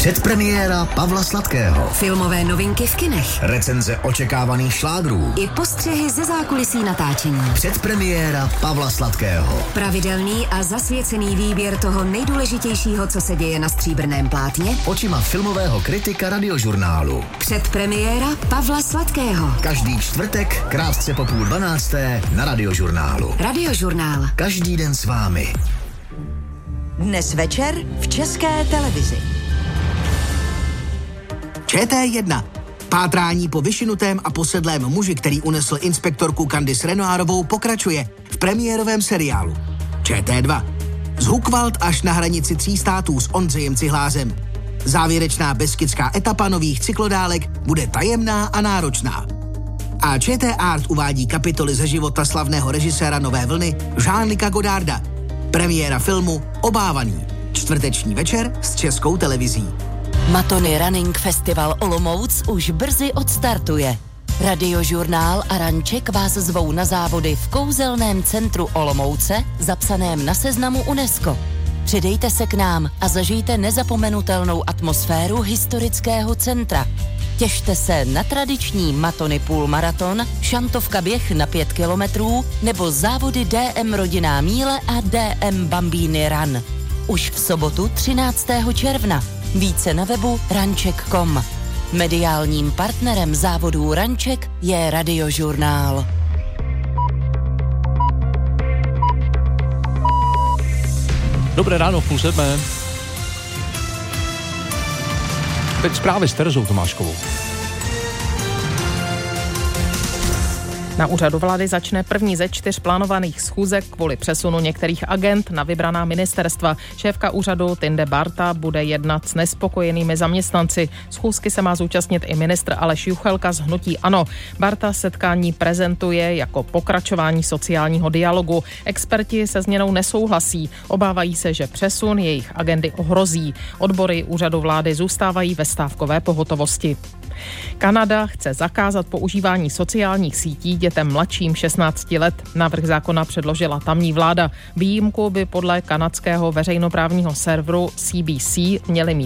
Předpremiéra Pavla Sladkého. Filmové novinky v kinech. Recenze očekávaných šlágrů. I postřehy ze zákulisí natáčení. Předpremiéra Pavla Sladkého. Pravidelný a zasvěcený výběr toho nejdůležitějšího, co se děje na stříbrném plátně. Očima filmového kritika Radiožurnálu. Předpremiéra Pavla Sladkého. Každý čtvrtek, krátce po 11:30 na Radiožurnálu. Radiožurnál. Každý den s vámi. Dnes večer v České televizi. ČT1. Pátrání po vyšinutém a posedlém muži, který unesl inspektorku Candice Renoirovou, pokračuje v premiérovém seriálu. ČT2. Z Hukvald až na hranici 3 států s Ondřejem Cihlázem. Závěrečná beskidská etapa nových cyklodálek bude tajemná a náročná. A ČT Art uvádí kapitoly ze života slavného režiséra Nové vlny Jean-Luca Godarda. Premiéra filmu Obávaný. Čtvrteční večer s Českou televizí. Matony Running Festival Olomouc už brzy odstartuje. Radiožurnál a Ranček vás zvou na závody v kouzelném centru Olomouce, zapsaném na seznamu UNESCO. Přidejte se k nám a zažijte nezapomenutelnou atmosféru historického centra. Těšte se na tradiční Matony půlmaraton, šantovka běh na 5 kilometrů nebo závody DM Rodinná míle a DM Bambini Run. Už v sobotu 13. června. Více na webu ranček.com. Mediálním partnerem závodů Ranček je Radiožurnál. Dobré ráno, 6:30. Teď zprávy s Terezou Tomáškovou. Na úřadu vlády začne první ze 4 plánovaných schůzek kvůli přesunu některých agent na vybraná ministerstva. Šéfka úřadu Tinde Barta bude jednat s nespokojenými zaměstnanci. Schůzky se má zúčastnit i ministr Aleš Juchelka z hnutí ANO. Barta setkání prezentuje jako pokračování sociálního dialogu. Experti se změnou nesouhlasí. Obávají se, že přesun jejich agendy ohrozí. Odbory úřadu vlády zůstávají ve stávkové pohotovosti. Kanada chce zakázat používání sociálních sítí dětem mladším 16 let. Návrh zákona předložila tamní vláda. Výjimku by podle kanadského veřejnoprávního serveru CBC měly mít